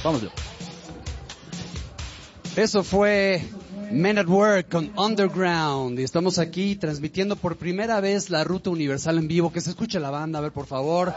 Vamos yo. Eso fue Men at Work con Underground. Y estamos aquí transmitiendo por primera vez la Ruta Universal en vivo. Que se escuche la banda, a ver, por favor.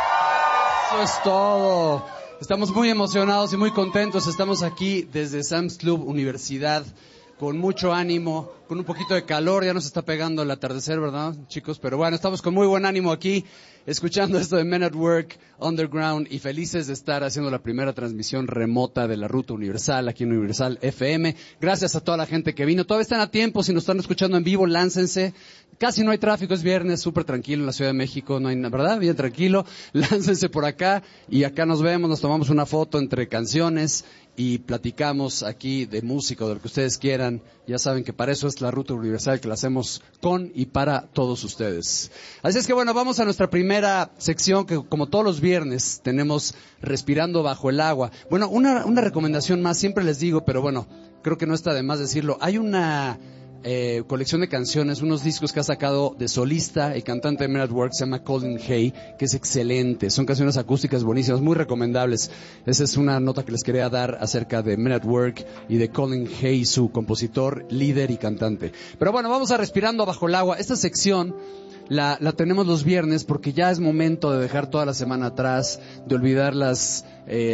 Eso es todo. Estamos muy emocionados y muy contentos. Estamos aquí desde Sam's Club Universidad, con mucho ánimo, con un poquito de calor. Ya nos está pegando el atardecer, ¿verdad, chicos? Pero bueno, estamos con muy buen ánimo aquí, escuchando esto de Men at Work, Underground, y felices de estar haciendo la primera transmisión remota de la Ruta Universal, aquí en Universal FM. Gracias a toda la gente que vino. Todavía están a tiempo, si nos están escuchando en vivo, láncense. Casi no hay tráfico, es viernes, súper tranquilo en la Ciudad de México, no hay nada, ¿verdad? Bien tranquilo. Láncense por acá y acá nos vemos, nos tomamos una foto entre canciones y platicamos aquí de música o de lo que ustedes quieran. Ya saben que para eso es la Ruta Universal, que la hacemos con y para todos ustedes. Así es que bueno, vamos a nuestra primera sección, que como todos los viernes tenemos Respirando Bajo el Agua. Bueno, una recomendación más, siempre les digo, pero bueno, creo que no está de más decirlo. Hay una colección de canciones, unos discos que ha sacado de solista el cantante de Men at Work, se llama Colin Hay, que es excelente. Son canciones acústicas buenísimas, muy recomendables. Esa es una nota que les quería dar acerca de Men at Work y de Colin Hay, su compositor, líder y cantante. Pero bueno, vamos a Respirando Bajo el Agua. Esta sección la tenemos los viernes porque ya es momento de dejar toda la semana atrás, de olvidar las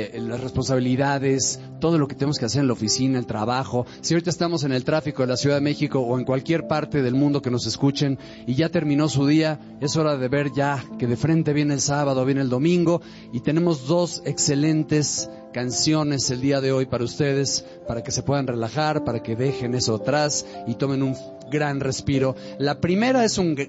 responsabilidades, todo lo que tenemos que hacer en la oficina, el trabajo. Si ahorita estamos en el tráfico de la Ciudad de México o en cualquier parte del mundo que nos escuchen y ya terminó su día, es hora de ver ya que de frente viene el sábado, viene el domingo, y tenemos dos excelentes canciones el día de hoy para ustedes, para que se puedan relajar, para que dejen eso atrás y tomen un gran respiro. La primera es un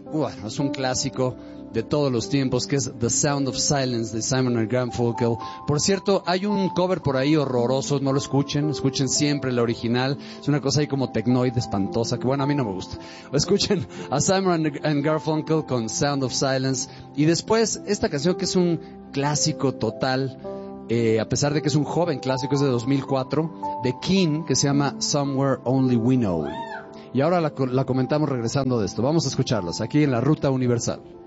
clásico de todos los tiempos, que es The Sound of Silence de Simon & Garfunkel. Por cierto, hay un cover por ahí horroroso, no lo escuchen siempre la original. Es una cosa ahí como tecnoide espantosa, que bueno, a mí no me gusta. Escuchen a Simon & Garfunkel con Sound of Silence, y después esta canción que es un clásico total, a pesar de que es un joven clásico, es de 2004, de King, que se llama Somewhere Only We Know. Y ahora la comentamos regresando de esto. Vamos a escucharlos aquí en la Ruta Universal.